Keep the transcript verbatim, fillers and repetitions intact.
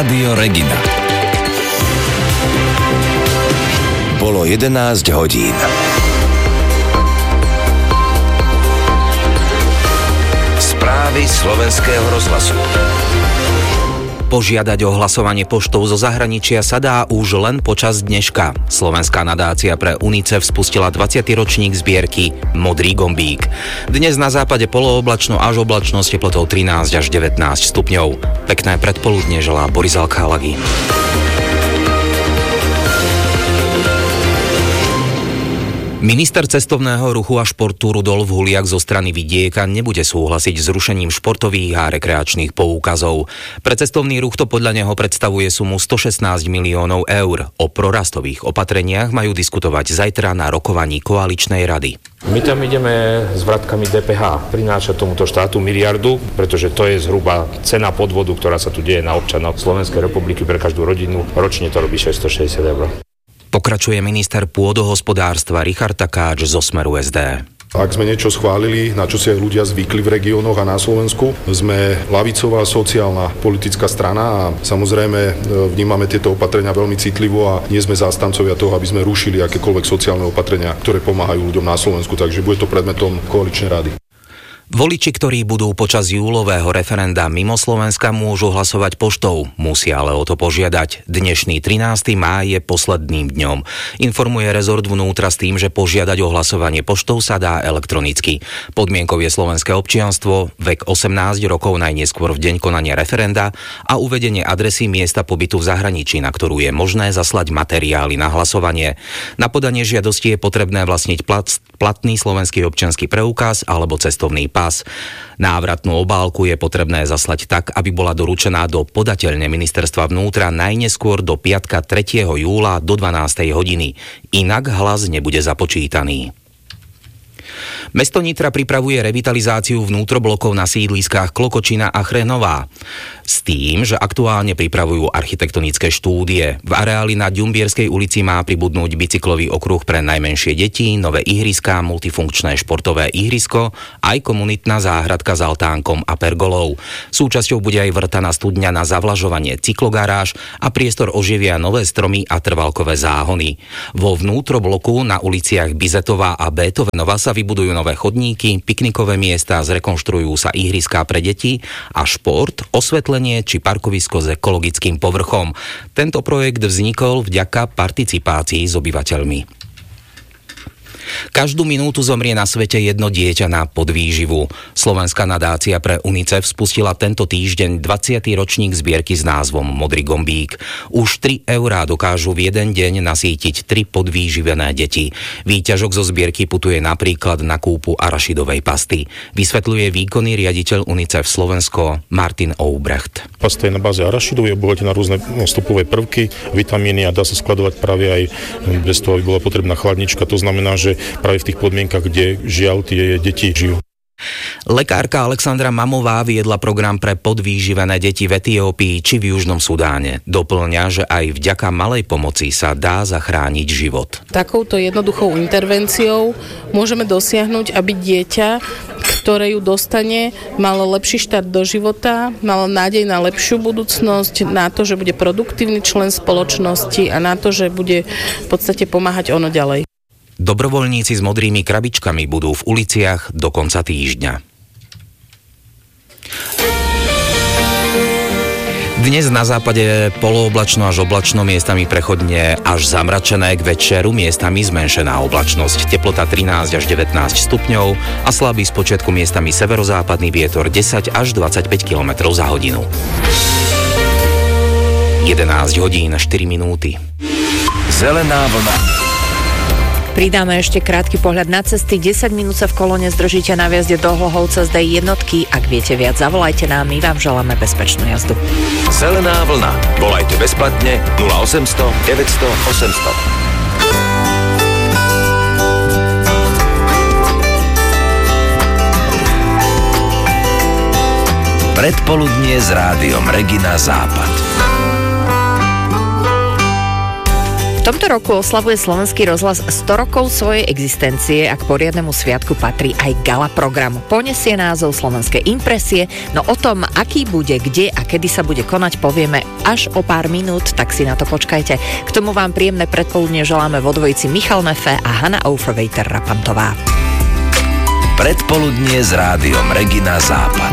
Rádio Regina. Bolo jedenásť hodín. Správy slovenského rozhlasu. Požiadať o hlasovanie poštou zo zahraničia sa dá už len počas dneška. Slovenská nadácia pre UNICEF spustila dvadsiaty ročník zbierky Modrý gombík. Dnes na západe polooblačno až oblačno s teplotou trinásť až devätnásť stupňov. Pekné predpoludne želá Boris Alkálagy. Minister cestovného ruchu a športu Rudolf Huliak zo strany Vidieka nebude súhlasiť s rušením športových a rekreačných poukazov. Pre cestovný ruch to podľa neho predstavuje sumu stošestnásť miliónov eur. O prorastových opatreniach majú diskutovať zajtra na rokovaní koaličnej rady. My tam ideme s vratkami dé pé há. Prináša tomuto štátu miliardu, pretože to je zhruba cena podvodu, ktorá sa tu deje na občanov Slovenskej republiky pre každú rodinu. Ročne to robí šesťstošesťdesiat eur. Pokračuje minister pôdohospodárstva Richard Takáč zo Smeru es dé. Ak sme niečo schválili, na čo si aj ľudia zvykli v regiónoch a na Slovensku, sme ľavicová sociálna politická strana a samozrejme vnímame tieto opatrenia veľmi citlivo a nie sme zástancovia toho, aby sme rušili akékoľvek sociálne opatrenia, ktoré pomáhajú ľuďom na Slovensku, takže bude to predmetom koaličnej rady. Voliči, ktorí budú počas júlového referenda mimo Slovenska, môžu hlasovať poštou. Musia ale o to požiadať. Dnešný trinásteho mája je posledným dňom. Informuje rezort vnútra s tým, že požiadať o hlasovanie poštou sa dá elektronicky. Podmienkou je slovenské občianstvo, vek osemnásť rokov najneskôr v deň konania referenda a uvedenie adresy miesta pobytu v zahraničí, na ktorú je možné zaslať materiály na hlasovanie. Na podanie žiadosti je potrebné vlastniť plat, platný slovenský občiansky preukaz alebo cestovný pas. Návratnú obálku je potrebné zaslať tak, aby bola doručená do podateľne ministerstva vnútra najneskôr do piatka tretieho júla do dvanástej hodiny. Inak hlas nebude započítaný. Mesto Nitra pripravuje revitalizáciu vnútroblokov na sídliskách Klokočina a Chrenová. S tým, že aktuálne pripravujú architektonické štúdie. V areáli na Ďumbierskej ulici má pribudnúť bicyklový okruh pre najmenšie deti, nové ihriská, multifunkčné športové ihrisko, aj komunitná záhradka s altánkom a pergolou. Súčasťou bude aj vrtaná studňa na zavlažovanie, cyklogaráž a priestor oživia nové stromy a trvalkové záhony. Vo vnútrobloku na uliciach Bizetová a Beethovenova sa vybudujú nové chodníky, piknikové miesta, zrekonštruujú sa ihriská pre deti a šport, osvetlenie či parkovisko s ekologickým povrchom. Tento projekt vznikol vďaka participácii s obyvateľmi. Každú minútu zomrie na svete jedno dieťa na podvýživu. Slovenská nadácia pre UNICEF spustila tento týždeň dvadsiaty ročník zbierky s názvom Modrý gombík. Už tri eurá dokážu v jeden deň nasýtiť tri podvýživené deti. Výťažok zo zbierky putuje napríklad na kúpu arašidovej pasty. Vysvetľuje výkonný riaditeľ UNICEF Slovensko Martin Oubrecht. Pasta je na báze arašidov, je obohatená na rôzne vstupové prvky, vitamíny a dá sa skladovať práve aj bez toho, aby bola potrebná chladnička. To znamená, že práve v tých podmienkach, kde žiaľ tie deti žijú. Lekárka Alexandra Mamová viedla program pre podvýživené deti v Etiópii či v Južnom Sudáne. Doplňa, že aj vďaka malej pomoci sa dá zachrániť život. Takouto jednoduchou intervenciou môžeme dosiahnuť, aby dieťa, ktoré ju dostane, malo lepší štart do života, malo nádej na lepšiu budúcnosť, na to, že bude produktívny člen spoločnosti a na to, že bude v podstate pomáhať ono ďalej. Dobrovoľníci s modrými krabičkami budú v uliciach do konca týždňa. Dnes na západe polooblačno až oblačno, miestami prechodne až zamračené, k večeru miestami zmenšená oblačnosť. Teplota trinásť až devätnásť stupňov a slabý spočiatku miestami severozápadný vietor desať až dvadsaťpäť kilometrov za hodinu. jedenásť hodín štyri minúty. Zelená vlna. Pridáme ešte krátky pohľad na cesty. desať minút sa v kolóne zdržíte na vjazde do Hlohovca z dé jednotky. Ak viete viac, zavolajte nám, my vám želáme bezpečnú jazdu. Zelená vlna. Volajte bezplatne nula osemsto deväťsto osemsto. Predpoludnie s rádiom Regina Západ. V tomto roku oslavuje Slovenský rozhlas sto rokov svojej existencie a k poriadnemu sviatku patrí aj gala program. Ponesie názov Slovenské impresie, no o tom, aký bude, kde a kedy sa bude konať, povieme až o pár minút, tak si na to počkajte. K tomu vám príjemné predpoludne želáme vo dvojici Michal Nefe a Hanna Overwater Rapantová. Predpoludnie s rádiom Regina Západ.